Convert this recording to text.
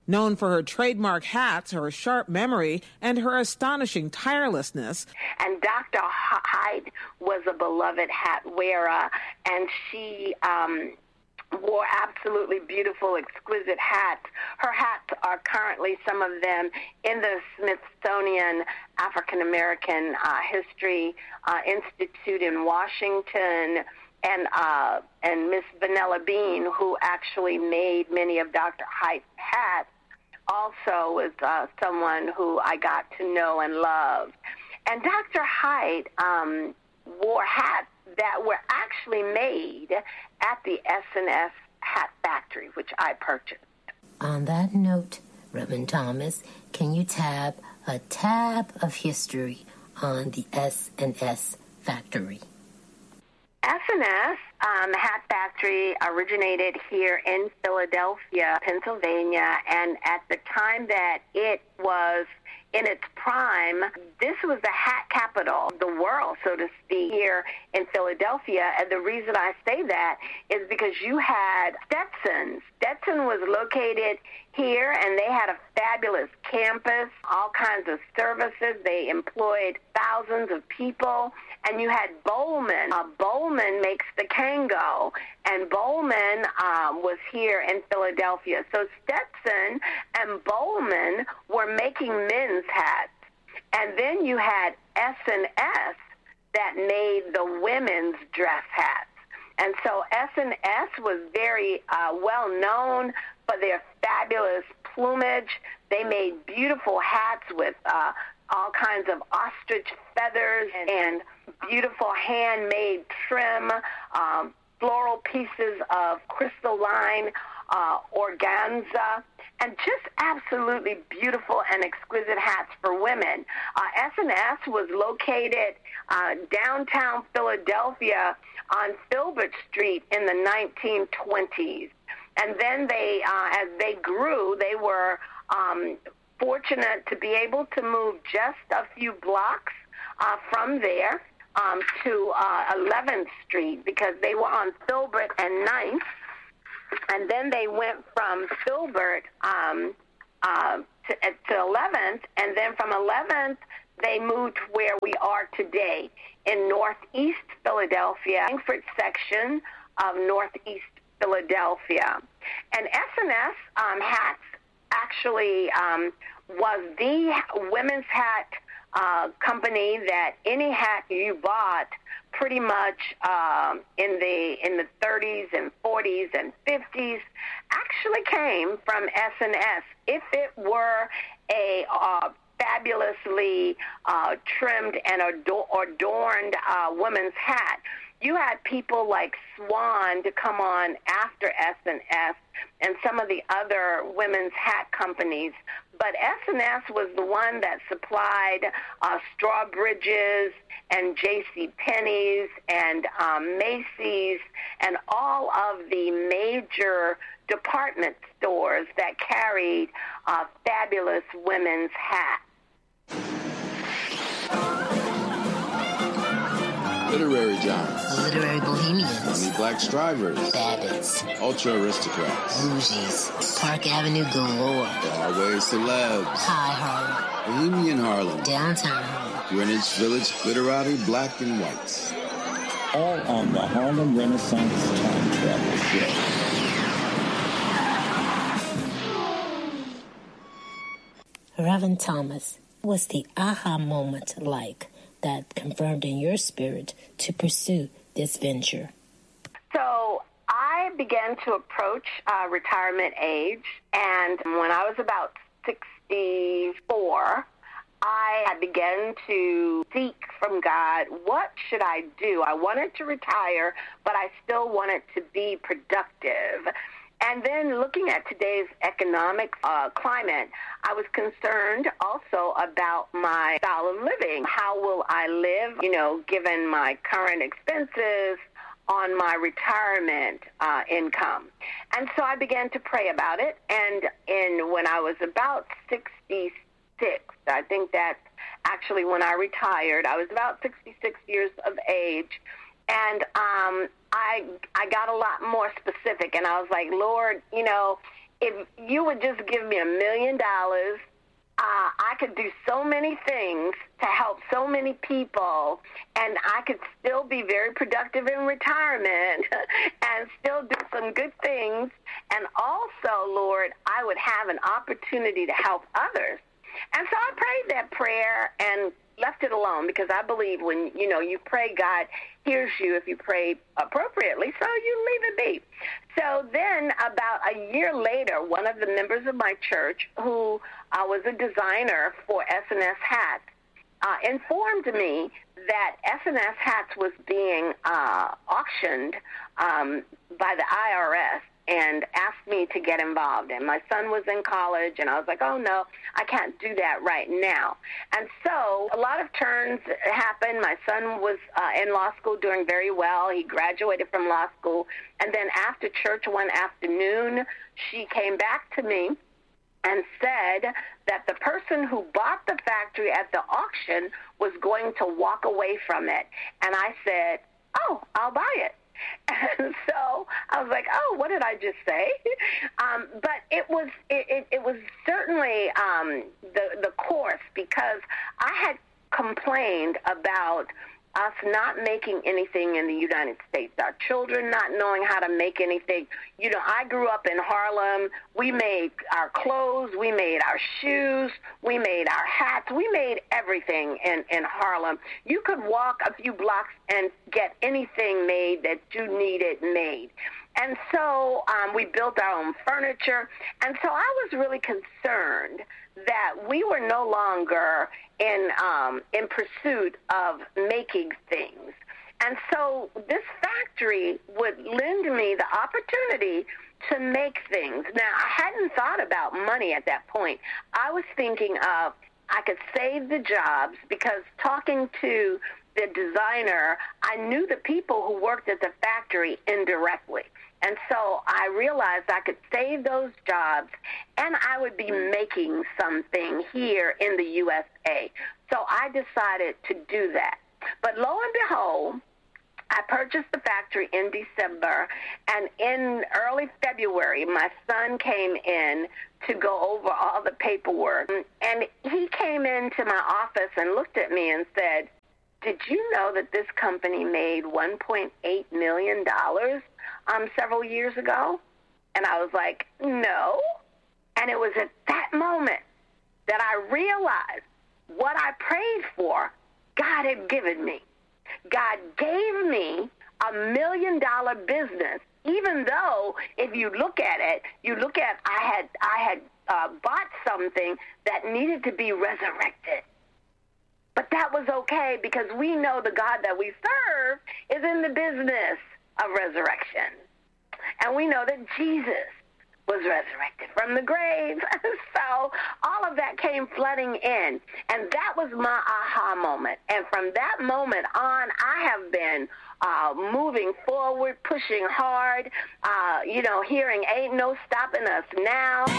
Known for her trademark hats, her sharp memory, and her astonishing tirelessness. And Dr. Height was a beloved hat wearer, and she wore absolutely beautiful, exquisite hats. Her hats are currently, some of them, in the Smithsonian African American History Institute in Washington. And Miss Vanilla Bean, who actually made many of Dr. Height's hats, also was someone who I got to know and love. And Dr. Height wore hats that were actually made at the S&S Hat Factory, which I purchased. On that note, Reverend Thomas, can you tab a tab of history on the S&S Factory? S&S Hat Factory originated here in Philadelphia, Pennsylvania, and at the time that it was in its prime, this was the hat capital of the world, so to speak, here in Philadelphia. And the reason I say that is because you had Stetson. Stetson was located here, and they had a fabulous campus, all kinds of services. They employed thousands of people. And you had Bowman. Bowman makes the Kango, and Bowman was here in Philadelphia. So Stetson and Bowman were making men's hats. And then you had S&S that made the women's dress hats. And so S&S was very well known for their fabulous plumage. They made beautiful hats with all kinds of ostrich feathers and beautiful handmade trim, floral pieces of crystalline organza, and just absolutely beautiful and exquisite hats for women. S&S was located downtown Philadelphia on Filbert Street in the 1920s. And then they, as they grew, they were fortunate to be able to move just a few blocks from there to 11th Street, because they were on Filbert and 9th. And then they went from Filbert to 11th, and then from 11th, they moved where we are today in Northeast Philadelphia, Frankfort section of Northeast Philadelphia. And S&S hats actually was the women's hat company that any hat you bought pretty much in the 30s and 40s and 50s actually came from S&S. If it were a fabulously trimmed and adorned women's hat, you had people like Swan to come on after S&S and some of the other women's hat companies. But S&S was the one that supplied Strawbridges and J.C. Penney's and Macy's and all of the major department stores that carried fabulous women's hats. Literary giants. Literary bohemians. Funny black strivers. Babbitts. Ultra aristocrats. Bougies. Park Avenue galore. Broadway celebs. High Harlem. Bohemian Harlem. Downtown Harlem. Greenwich Village glitterati black and whites. All on the Harlem Renaissance Time Travel Show. Reverend Thomas, what's the aha moment like that confirmed in your spirit to pursue this venture? So I began to approach retirement age, and when I was about 64, I began to seek from God, what should I do? I wanted to retire, but I still wanted to be productive. And then looking at today's economic climate, I was concerned also about my style of living. How will I live, given my current expenses on my retirement income? And so I began to pray about it. And when I was about 66, I think that's actually when I retired, I was about 66 years of age. And I got a lot more specific, and I was like, Lord, if you would just give me $1 million, I could do so many things to help so many people, and I could still be very productive in retirement and still do some good things. And also, Lord, I would have an opportunity to help others. And so I prayed that prayer and left it alone, because I believe when, you pray, God hears you if you pray appropriately, so you leave it be. So then about a year later, one of the members of my church, who was a designer for S&S hats, informed me that S&S hats was being auctioned by the IRS, and asked me to get involved. And my son was in college, and I was like, oh, no, I can't do that right now. And so a lot of turns happened. My son was in law school doing very well. He graduated from law school. And then after church one afternoon, she came back to me and said that the person who bought the factory at the auction was going to walk away from it. And I said, oh, I'll buy it. And so I was like, oh, what did I just say? But it was certainly the course, because I had complained about us not making anything in the United States, our children not knowing how to make anything. I grew up in Harlem. We made our clothes. We made our shoes. We made our hats. We made everything in Harlem. You could walk a few blocks and get anything made that you needed made. And so we built our own furniture. And so I was really concerned that we were no longer in pursuit of making things. And so this factory would lend me the opportunity to make things. Now, I hadn't thought about money at that point. I was thinking of I could save the jobs, because talking to the designer, I knew the people who worked at the factory indirectly. And so I realized I could save those jobs, and I would be making something here in the USA. So I decided to do that. But lo and behold, I purchased the factory in December, and in early February, my son came in to go over all the paperwork. And he came into my office and looked at me and said, did you know that this company made $1.8 million several years ago? And I was like, no. And it was at that moment that I realized what I prayed for, God had given me. God gave me $1 million business, even though if you look at it, I had bought something that needed to be resurrected. But that was okay, because we know the God that we serve is in the business of resurrection. And we know that Jesus was resurrected from the grave. So all of that came flooding in. And that was my aha moment. And from that moment on, I have been moving forward, pushing hard, hearing ain't no stopping us now.